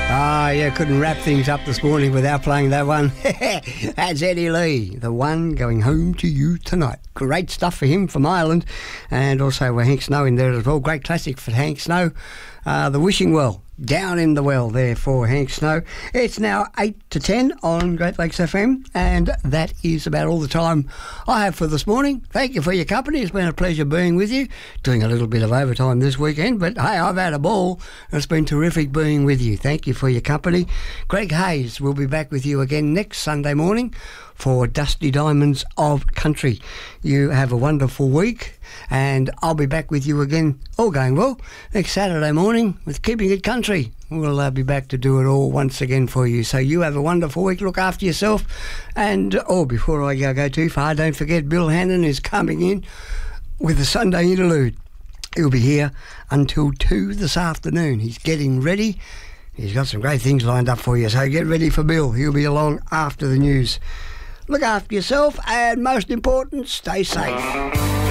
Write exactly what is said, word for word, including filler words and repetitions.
Ah, yeah, couldn't wrap things up this morning without playing that one. That's Eddie Lee, the one going home to you tonight. Great stuff for him from Ireland, and also with Hank Snow in there as well. Great classic for Hank Snow. Uh, the Wishing Well, down in the well there for Hank Snow. It's now eight to ten on Great Lakes F M, and that is about all the time I have for this morning. Thank you for your company. It's been a pleasure being with you. Doing a little bit of overtime this weekend, but hey, I've had a ball. It's been terrific being with you. Thank you for your company. Greg Hayes will be back with you again next Sunday morning for Dusty Diamonds of Country. You have a wonderful week, and I'll be back with you again, all going well, next Saturday morning with Keeping It Country. We'll uh, be back to do it all once again for you. So you have a wonderful week. Look after yourself. And, oh, before I go, go too far, don't forget Bill Hannon is coming in with a Sunday interlude. He'll be here until two this afternoon. He's getting ready. He's got some great things lined up for you. So get ready for Bill. He'll be along after the news. Look after yourself, and most important, stay safe.